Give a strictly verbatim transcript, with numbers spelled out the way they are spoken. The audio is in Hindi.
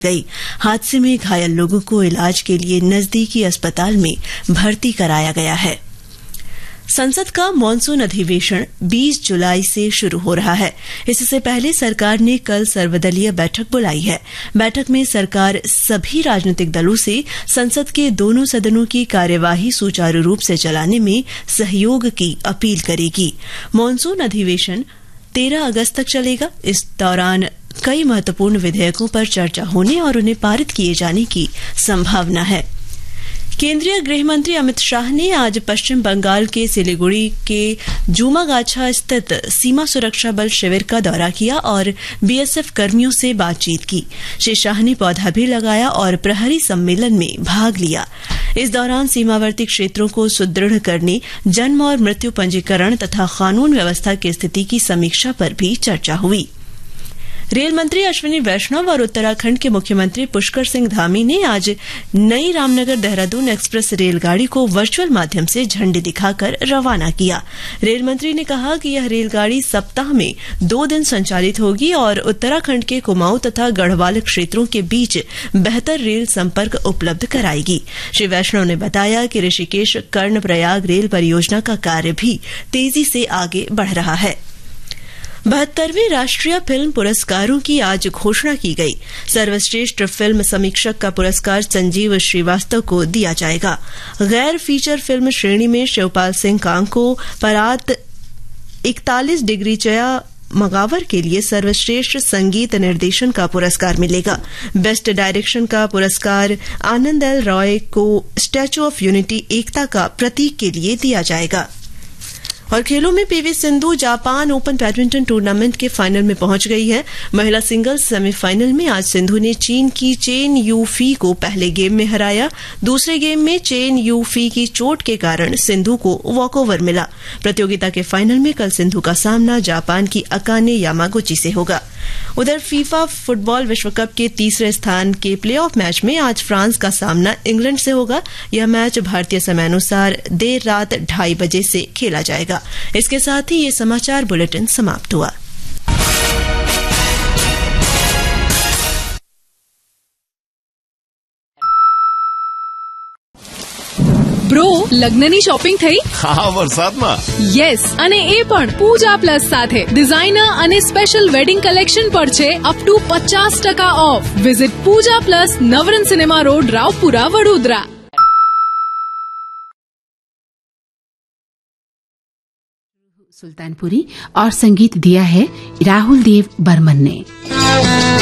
गई। हादसे में घायल लोगों को इलाज के लिए नजदीकी अस्पताल में भर्ती कराया गया है। संसद का मानसून अधिवेशन बीस जुलाई से शुरू हो रहा है। इससे पहले सरकार ने कल सर्वदलीय बैठक बुलाई है। बैठक में सरकार सभी राजनीतिक दलों से संसद के दोनों सदनों की कार्यवाही सुचारू रूप से चलाने में सहयोग की अपील करेगी। मानसून अधिवेशन तेरह अगस्त तक चलेगा। इस दौरान कई महत्वपूर्ण विधेयकों पर चर्चा होने और उन्हें पारित किए जाने की संभावना है। केंद्रीय गृह मंत्री अमित शाह ने आज पश्चिम बंगाल के सिलीगुड़ी के जुमागाछा स्थित सीमा सुरक्षा बल शिविर का दौरा किया और बीएसएफ कर्मियों से बातचीत की। श्री शाह ने पौधा भी लगाया और प्रहरी सम्मेलन में भाग लिया। इस दौरान सीमावर्ती क्षेत्रों को सुदृढ़ करने, जन्म और मृत्यु पंजीकरण तथा कानून व्यवस्था की स्थिति की समीक्षा पर भी चर्चा हुई। रेल मंत्री अश्विनी वैष्णव और उत्तराखंड के मुख्यमंत्री पुष्कर सिंह धामी ने आज नई रामनगर देहरादून एक्सप्रेस रेलगाड़ी को वर्चुअल माध्यम से झंडी दिखाकर रवाना किया। रेल मंत्री ने कहा कि यह रेलगाड़ी सप्ताह में दो दिन संचालित होगी और उत्तराखंड के कुमाऊं तथा गढ़वाल क्षेत्रों के बीच बेहतर रेल संपर्क उपलब्ध कराएगी। श्री वैष्णव ने बताया कि ऋषिकेश कर्णप्रयाग रेल परियोजना का कार्य भी तेजी से आगे बढ़ रहा है। बहत्तरवें राष्ट्रीय फिल्म पुरस्कारों की आज घोषणा की गई। सर्वश्रेष्ठ फिल्म समीक्षक का पुरस्कार संजीव श्रीवास्तव को दिया जाएगा। गैर फीचर फिल्म श्रेणी में शिवपाल सिंह कांग को परात इकतालीस डिग्री चया मगावर के लिए सर्वश्रेष्ठ संगीत निर्देशन का पुरस्कार मिलेगा। बेस्ट डायरेक्शन का पुरस्कार आनंद एल रॉय को स्टैच्यू ऑफ यूनिटी एकता का प्रतीक के लिए दिया जाएगा। और खेलों में PV Sindhu Japan open badminton tournament के फाइनल में पहुंच गई है। महिला सिंगल्स सेमीफाइनल में आज सिंधु ने चीन की चेन यू फी को पहले गेम में हराया। दूसरे गेम में चेन यू फी की चोट के कारण सिंधु को वॉकओवर मिला। प्रतियोगिता के फाइनल में कल सिंधु का सामना जापान की अकाने यामागुची से होगा। उधर फीफा फुटबॉल विश्व कप के तीसरे स्थान के प्लेऑफ मैच में आज फ्रांस का सामना इंग्लैंड से होगा। यह मैच भारतीय समयानुसार देर रात ढाई बजे से खेला जाएगा। इसके साथ ही ये समाचार बुलेटिन समाप्त हुआ। બ્રો લગ્નની શોપિંગ થઈ? હા, વરસાદમાં. યસ, અને એ પણ પૂજા પ્લસ સાથે ડિઝાઇનર અને સ્પેશિયલ વેડિંગ કલેક્શન પર છે અપ ટુ પચાસ ટકા of. Visit Pooja plus, Navrang cinema road, Raopura, Vadodara. Sultanpuri और संगीत दिया है राहुल देव बर्मन ने।